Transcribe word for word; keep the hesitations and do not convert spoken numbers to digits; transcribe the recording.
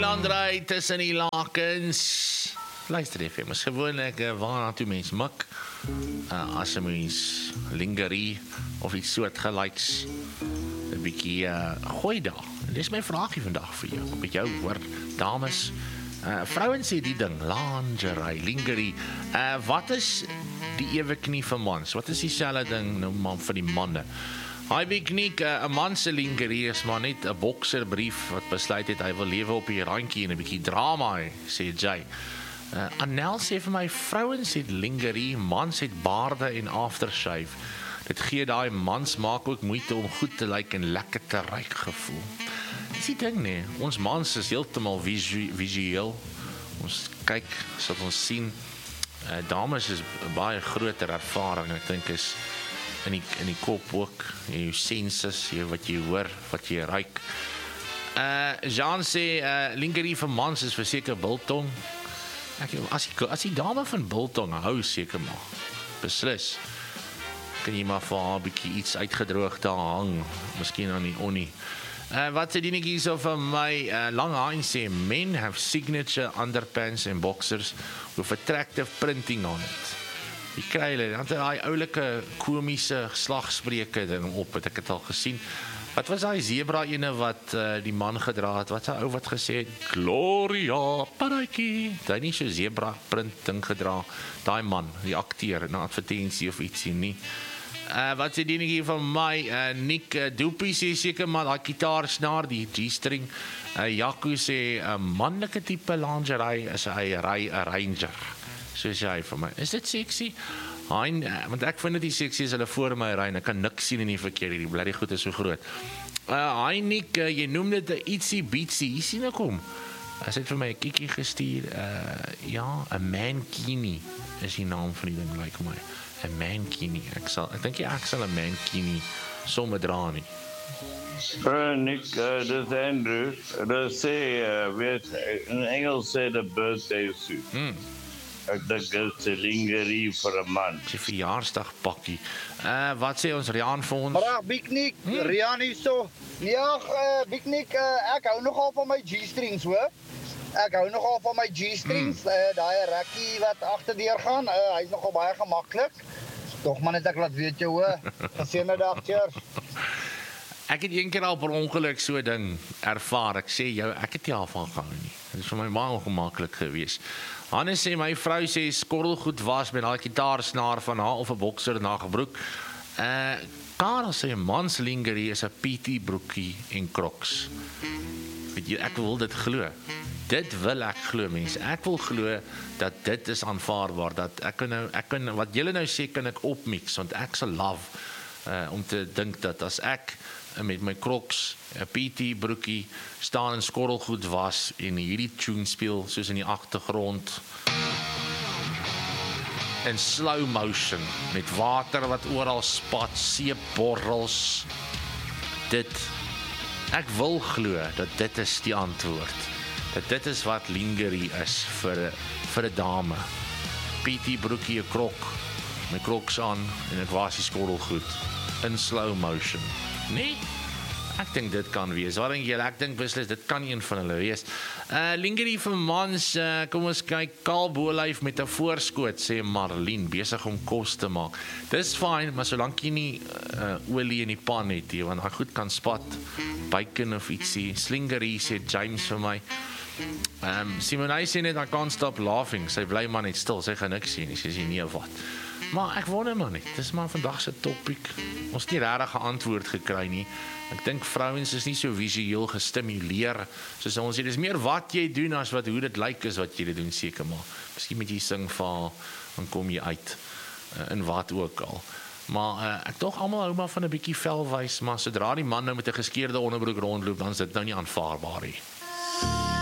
Andrei tussen die lakens. Luister even, is gewoonlik uh, waarna toe mens mik. Uh, as 'n mens lingerie of iets soortgelyks 'n bietjie uh, gooi daar. Dis my vraagie vandag vir jou. Met jou hoor, dames. Uh, vrouens sê die ding, lingerie, lingerie. Uh, wat is die ewe knie vir mans? Wat is dieselfde ding nou man vir die manne? Hy beknik, 'n man se lingerie is maar net 'n bokserbrief wat besluit het hy wil lewe op die randjie en 'n bietjie drama, sê Jay. Uh, Annel sê vir my, vrouens het lingerie, mans het baarde en aftershave. Dit gee daai mans maak ook moeite om goed te lyk en lekker te ruik gevoel. Dis die ding nie, ons mans is heeltemal visu visueel. Ons kyk, as wat ons sien, uh, dames is baie groter ervaring, ek dink is in die, in die kop ook, jou senses, jou, wat jy hoor, wat jy ruik. Uh, Jean sê, uh, lingerie vir mans is verseker biltong. Ek, as, die, as die dame van biltong hou, seker maar, beslis, kan jy maar vir haar bykie iets uitgedroog daar hang, miskien aan die onnie. Uh, wat sê die netjies so vir my, uh, lang haan sê, men have signature underpants and boxers with attractive printing on it. Die kry hulle, dan het hy oulike komische slagspreuke ding op, het ek het al gesien. Wat was daai zebra ene wat uh, die man gedra het? Wat is hy ou wat gesê het? Gloria, paratjie. Het hy nie so zebra print ding gedra? Daai man, die akteur, in 'n advertensie of ietsie nie. Uh, wat sê die netjie van my? Uh, Nick uh, Doopie sê seker maar daai kitaarsnaar, die G-string. Uh, Jaco sê 'n uh, manlike tipe lingerie is hy ry 'n Ranger. So sê hy vir my. Is dit sexy? Hein, want ek vind dit die sexy as hulle voor my ry en ek kan niks sien in die verkeer, die bloody goed is so groot. Uh, hein, Nick, uh, jy noem dit 'n ietsie beatsie, hier sien ek hom. Hy het vir my 'n kiekie gestuur, uh, ja, 'n mankini is die naam van die ding, lyk like my. 'n mankini, ek sal, ek dink jy ek sal 'n mankini sommer dra nie. Uh, Nick, uh, dis Andrew, dat sê, uh, weet, in Engels sê de birthday suit. Hmm. Ek dink dit is 'n lingerie vir 'n man. Dis 'n verjaarsdagpakkie. Uh wat sê ons Rian vir ons? Middag Biknik, hmm. Rian hierso. Ja, uh, Biknik, uh, ek hou nogal van my G-strings, hoor. Ek hou nogal van my G-strings, hmm. uh, daai rekkie wat agterdeur gaan, uh, hy's nogal baie gemaklik. Tog man, net ek laat weet jou, hoor. Geseënde dag, cheers. Ek het een keer al per ongeluk so 'n ding ervaar. Ek sê jou, ek het nie al van gehou nie. Dit is vir my baie ongemaklik geweest. Hannes sê, my vrou sê, skorrelgoed was met daai kitaarsnaar van haar of 'n bokser na gebroek. Uh, Karel sê, mans lingerie is 'n P T broekie en crocs. Weet jy, ek wil dit glo. Dit wil ek glo, mense. Ek wil glo dat dit is aanvaarbaar, dat ek kan nou, ek kan, wat julle nou sê, kan ek opmix, want ek sal love uh, om te dink dat as ek met my crocs, 'n P T broekie, staan en skorrelgoed was en hierdie tune speel soos in die agtergrond in slow motion met water wat oral spat, seepborrels. Dit, ek wil glo dat dit is die antwoord. Dat dit is wat lingerie is vir vir 'n dame. P T broekie, 'n krok, my crocs aan en ek was die skorrelgoed in slow motion. Nee, ek dink dit kan wees. Wat dink julle? Ek dink beslis dit kan een van hulle wees. Uh lingerie vir mans, uh, kom ons kyk, kaal bolyf met 'n voorskoot, sê Marlene, besig om kos te maak. Dis fyn, maar solank jy nie uh, olie in die pan het, jy, want hy goed kan spat, bacon of ietsie. Slingerie, sê James vir my. Um, Simonai sê net, I can't stop laughing. Sy bly maar net stil, sy gaan niks sien, sy sê nie of wat. Maar ek wonder maar net, dis maar vandag se topiek. Ons het nie regtig 'n antwoord gekry nie. Ek dink vrouens is nie so visueel gestimuleer soos ons sê. Dis meer wat jy doen as wat hoe dit lyk is wat jy dit doen seker maar. Miskien moet jy sing vir dan kom jy uit uh, in wat ook al. Maar uh, ek tog almal hou maar van 'n bietjie velwys, maar sodra die man nou met 'n geskeurde onderbroek rondloop, dan is dit nou nie aanvaarbaar nie.